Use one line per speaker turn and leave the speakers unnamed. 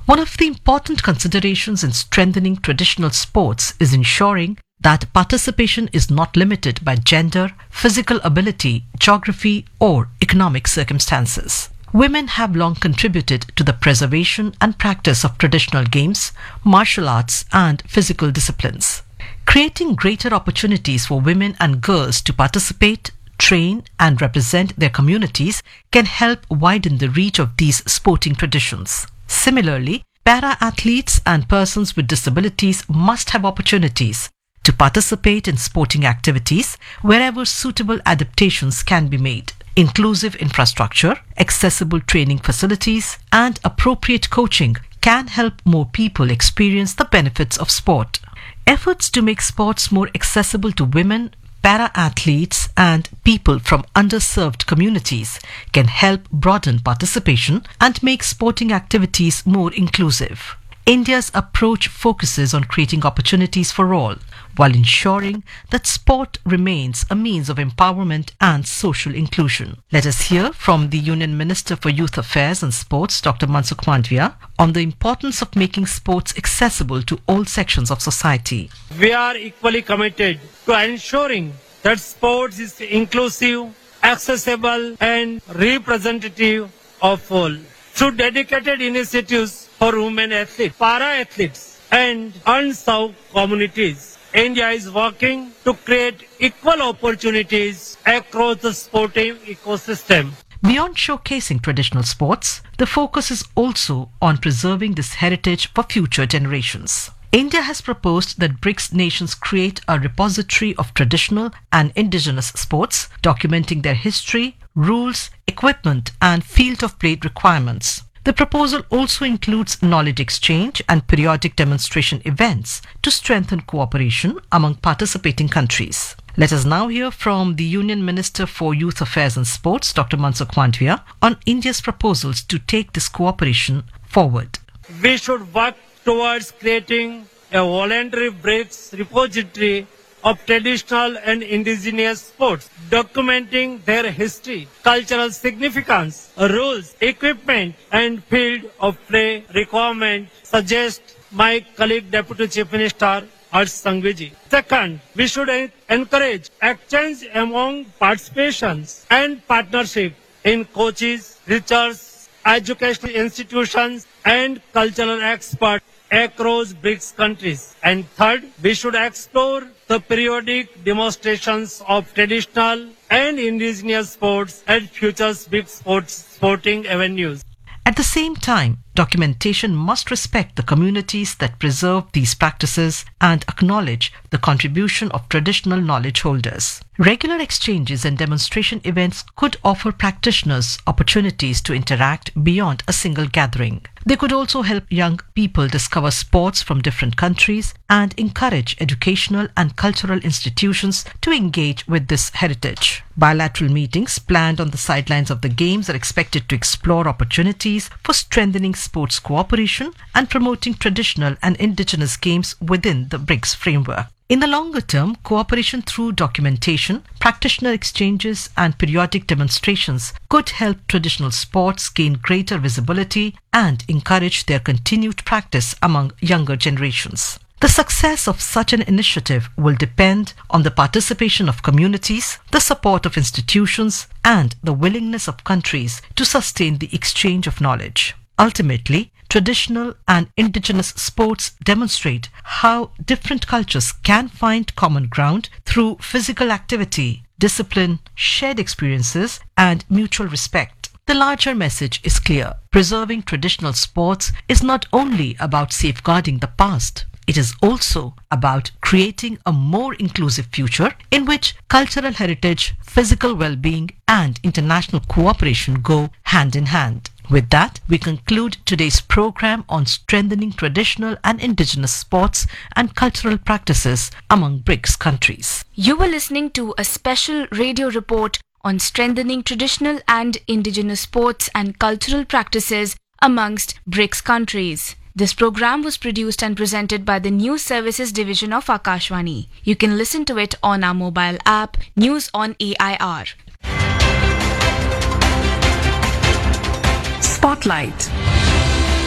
One of the important considerations in strengthening traditional sports is ensuring that participation is not limited by gender, physical ability, geography, or economic circumstances. Women have long contributed to the preservation and practice of traditional games, martial arts, and physical disciplines. Creating greater opportunities for women and girls to participate, train, and represent their communities can help widen the reach of these sporting traditions. Similarly, para-athletes and persons with disabilities must have opportunities to participate in sporting activities wherever suitable adaptations can be made. Inclusive infrastructure, accessible training facilities, and appropriate coaching can help more people experience the benefits of sport. Efforts to make sports more accessible to women, para-athletes, and people from underserved communities can help broaden participation and make sporting activities more inclusive. India's approach focuses on creating opportunities for all, while ensuring that sport remains a means of empowerment and social inclusion. Let us hear from the Union Minister for Youth Affairs and Sports, Dr. Mansukh Mandavia, on the importance of making sports accessible to all sections of society.
We are equally committed to ensuring that sports is inclusive, accessible, and representative of all. Through dedicated initiatives for women athletes, para-athletes, and unserved communities, India is working to create equal opportunities across the sporting ecosystem.
Beyond showcasing traditional sports, the focus is also on preserving this heritage for future generations. India has proposed that BRICS nations create a repository of traditional and indigenous sports, documenting their history, rules, equipment, and field of play requirements. The proposal also includes knowledge exchange and periodic demonstration events to strengthen cooperation among participating countries. Let us now hear from the Union Minister for Youth Affairs and Sports, Dr. Mansukh Mandavia, on India's proposals to take this cooperation forward.
We should work towards creating a voluntary BRICS repository of traditional and indigenous sports, documenting their history, cultural significance, rules, equipment, and field of play requirement, suggest my colleague Deputy Chief Minister Harsh Sanghvi. Second, we should encourage exchange among participations and partnership in coaches, research, educational institutions, and cultural experts across BRICS countries. And third, we should explore the periodic demonstrations of traditional and indigenous sports at future big sporting avenues.
At the same time, documentation must respect the communities that preserve these practices and acknowledge the contribution of traditional knowledge holders. Regular exchanges and demonstration events could offer practitioners opportunities to interact beyond a single gathering. They could also help young people discover sports from different countries and encourage educational and cultural institutions to engage with this heritage. Bilateral meetings planned on the sidelines of the Games are expected to explore opportunities for strengthening sports cooperation and promoting traditional and indigenous games within the BRICS framework. In the longer term, cooperation through documentation, practitioner exchanges, and periodic demonstrations could help traditional sports gain greater visibility and encourage their continued practice among younger generations. The success of such an initiative will depend on the participation of communities, the support of institutions, and the willingness of countries to sustain the exchange of knowledge. Ultimately, traditional and indigenous sports demonstrate how different cultures can find common ground through physical activity, discipline, shared experiences, and mutual respect. The larger message is clear. Preserving traditional sports is not only about safeguarding the past, it is also about creating a more inclusive future in which cultural heritage, physical well-being, and international cooperation go hand in hand. With that, we conclude today's program on strengthening traditional and indigenous sports and cultural practices among BRICS countries.
You were listening to a special radio report on strengthening traditional and indigenous sports and cultural practices amongst BRICS countries. This program was produced and presented by the News Services Division of Akashvani. You can listen to it on our mobile app, News on AIR.
Spotlight.